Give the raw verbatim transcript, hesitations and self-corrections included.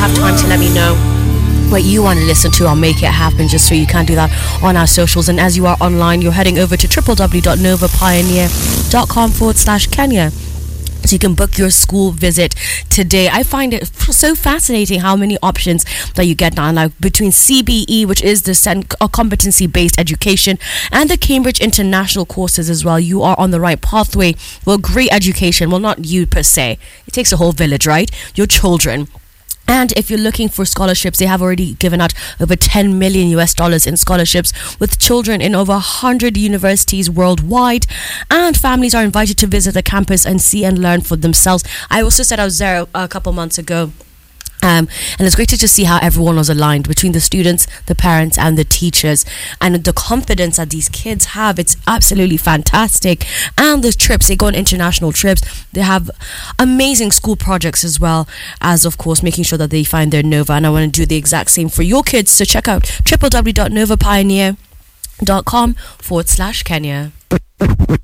have time to let me know what you want to listen to. I'll make it happen just so you can do that on our socials. And as you are online, you're heading over to www.novapioneer.com forward slash Kenya. So you can book your school visit today. I find it so fascinating how many options that you get now, like between C B E, which is the competency-based education, and the Cambridge International courses as well. You are on the right pathway. Well, great education. Well, not you per se. It takes a whole village, right? Your children. And if you're looking for scholarships, they have already given out over ten million U S dollars in scholarships with children in over one hundred universities worldwide. And families are invited to visit the campus and see and learn for themselves. I also said I was there a couple months ago. Um, and it's great to just see how everyone was aligned between the students, the parents, and the teachers, and the confidence that these kids have. It's absolutely fantastic. And the trips, they go on international trips. They have amazing school projects as well as, of course, making sure that they find their Nova. And I want to do the exact same for your kids. So check out www.novapioneer.com forward slash Kenya.